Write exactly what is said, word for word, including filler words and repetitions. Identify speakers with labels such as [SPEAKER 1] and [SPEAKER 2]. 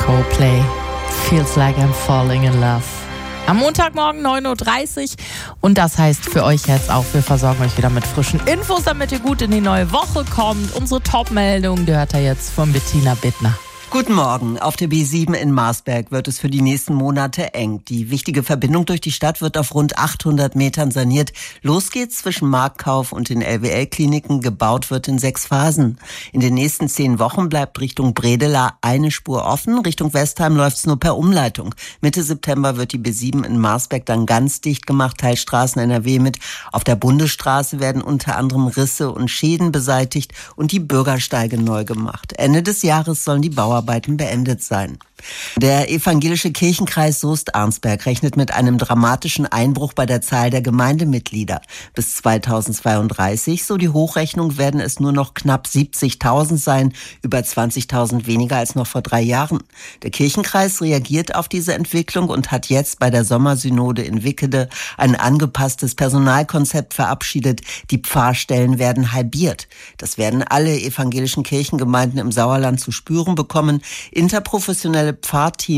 [SPEAKER 1] Coldplay. Feels like I'm falling in love. Am Montagmorgen neun Uhr dreißig und das heißt für euch jetzt auch, wir versorgen euch wieder mit frischen Infos, damit ihr gut in die neue Woche kommt. Unsere Top-Meldung, die hört ihr jetzt von Bettina Bittner.
[SPEAKER 2] Guten Morgen. Auf der B sieben in Marsberg wird es für die nächsten Monate eng. Die wichtige Verbindung durch die Stadt wird auf rund achthundert Metern saniert. Los geht's zwischen Marktkauf und den L W L-Kliniken. Gebaut wird in sechs Phasen. In den nächsten zehn Wochen bleibt Richtung Bredela eine Spur offen. Richtung Westheim läuft's nur per Umleitung. Mitte September wird die B sieben in Marsberg dann ganz dicht gemacht, Teilstraßen N R W mit. Auf der Bundesstraße werden unter anderem Risse und Schäden beseitigt und die Bürgersteige neu gemacht. Ende des Jahres sollen die Bauarbeiten beendet sein. Der evangelische Kirchenkreis Soest-Arnsberg rechnet mit einem dramatischen Einbruch bei der Zahl der Gemeindemitglieder. Bis zweitausendzweiunddreißig, so die Hochrechnung, werden es nur noch knapp siebzigtausend sein, über zwanzigtausend weniger als noch vor drei Jahren. Der Kirchenkreis reagiert auf diese Entwicklung und hat jetzt bei der Sommersynode in Wickede ein angepasstes Personalkonzept verabschiedet. Die Pfarrstellen werden halbiert. Das werden alle evangelischen Kirchengemeinden im Sauerland zu spüren bekommen. Interprofessionelle Pfarrteams